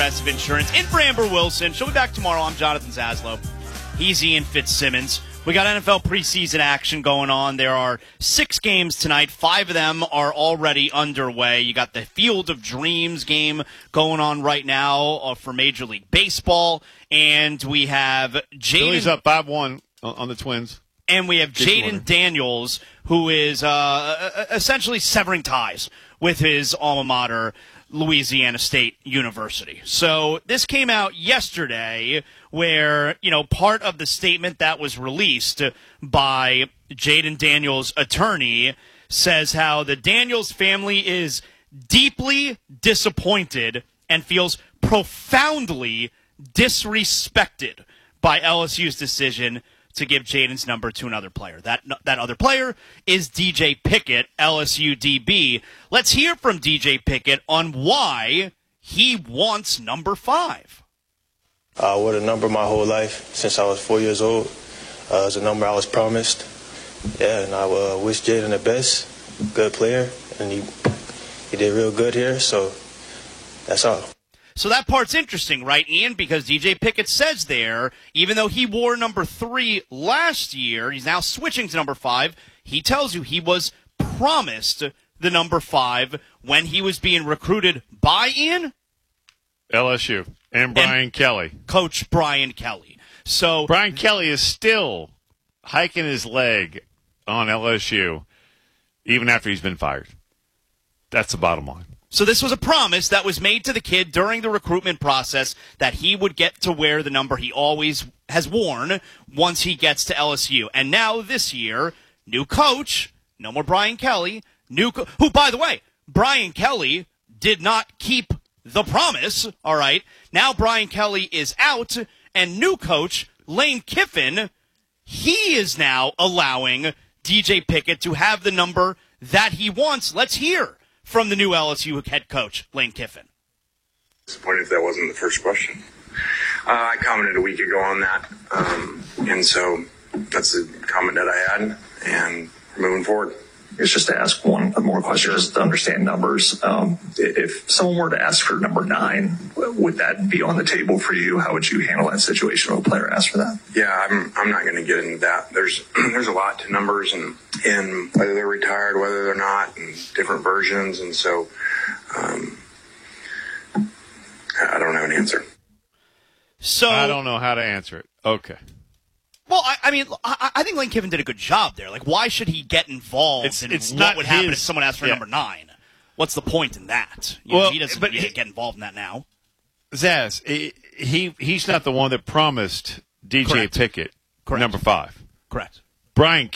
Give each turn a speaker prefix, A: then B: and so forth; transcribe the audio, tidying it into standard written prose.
A: Progressive Insurance. In for Amber Wilson. She'll be back tomorrow. I'm Jonathan Zaslow. He's Ian Fitzsimmons. We got NFL preseason action going on. There are 6 games tonight. 5 of them are already underway. You got the Field of Dreams game going on right now for Major League Baseball. And we have Jaden.
B: Phillies up 5-1 on the Twins.
A: And we have Jaden Daniels, who is essentially severing ties with his alma mater, Louisiana State University. So this came out yesterday where, part of the statement that was released by Jaden Daniels' attorney says how the Daniels family is deeply disappointed and feels profoundly disrespected by LSU's decision to give Jaden's number to another player. That other player is DJ Pickett, LSU DB. Let's hear from DJ Pickett on why he wants number 5.
C: I wore the number my whole life since I was 4 years old. It's a number I was promised. Yeah, and I wish Jaden the best. Good player, and he did real good here, so that's all.
A: So that part's interesting, right, Ian? Because DJ Pickett says there, even though he wore number 3 last year, he's now switching to number 5. He tells you he was promised the number 5 when he was being recruited by Ian?
B: LSU and Brian Kelly.
A: Coach Brian Kelly. So
B: Brian Kelly is still hiking his leg on LSU even after he's been fired. That's the bottom line.
A: So this was a promise that was made to the kid during the recruitment process that he would get to wear the number he always has worn once he gets to LSU. And now this year, new coach, no more Brian Kelly, who, by the way, Brian Kelly did not keep the promise, all right? Now Brian Kelly is out, and new coach, Lane Kiffin, he is now allowing DJ Pickett to have the number that he wants. Let's hear from the new LSU head coach, Lane Kiffin.
D: Disappointed if that wasn't the first question. I commented a week ago on that, and so that's the comment that I had, and moving forward.
E: It's just to ask one more question, just to understand numbers. If someone were to ask for number 9, would that be on the table for you? How would you handle that situation if a player asked for that?
D: Yeah, I'm not going to get into that. There's a lot to numbers and whether they're retired, whether they're not, and different versions, and so I don't have an answer.
A: So
B: I don't know how to answer it. Okay.
A: Well, I think Lane Kiffin did a good job there. Like, why should he get involved in what would happen if someone asked for number 9? What's the point in that? He doesn't get involved in that now.
B: Zaz, he's not the one that promised DJ Pickett number 5.
A: Correct.
B: Brian